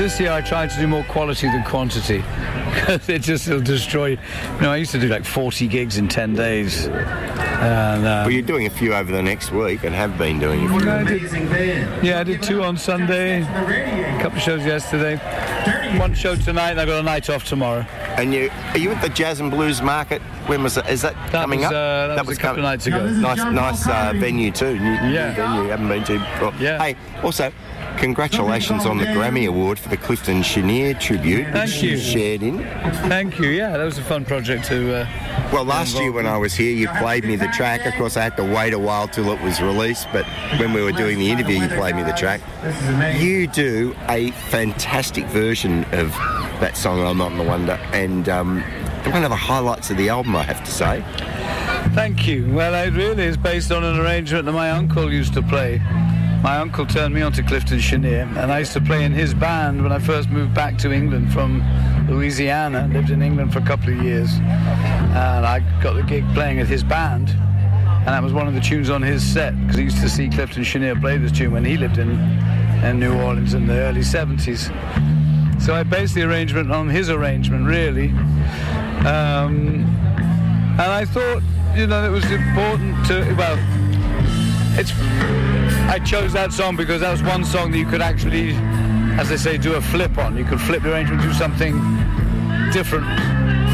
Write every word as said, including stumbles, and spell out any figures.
This year I tried to do more quality than quantity. It just will destroy. You know, I used to do like forty gigs in ten days. And, uh, well, you're doing a few over the next week and have been doing a few. I did, yeah, I did two on Sunday, a couple of shows yesterday, one show tonight, and I've got a night off tomorrow. And you are you at the Jazz and Blues Market? When was it? Is that, that coming was, up? Uh, that, that was, was a couple of nights ago. Nice, nice uh, venue too. New, yeah. new venue. Haven't been to before. Yeah. Hey, also, congratulations on the Grammy Award for the Clifton Chenier tribute, Thank which you. you shared in. Thank you. Yeah, that was a fun project to. Uh, well, last year when I was here, you played me the track. Of course, I had to wait a while till it was released, but when we were doing the interview, you played me the track. You do a fantastic version of that song, I'm Not in the Wonder, and um, one of the highlights of the album, I have to say. Thank you. Well, it really is based on an arrangement that my uncle used to play. My uncle turned me on to Clifton Chenier, and I used to play in his band when I first moved back to England from Louisiana. Lived in England for a couple of years, and I got the gig playing at his band, and that was one of the tunes on his set, because he used to see Clifton Chenier play this tune when he lived in, in New Orleans in the early seventies. So I based the arrangement on his arrangement, really. Um, and I thought, you know, it was important to, well, it's, I chose that song because that was one song that you could actually, as they say, do a flip on. You could flip the arrangement, do something different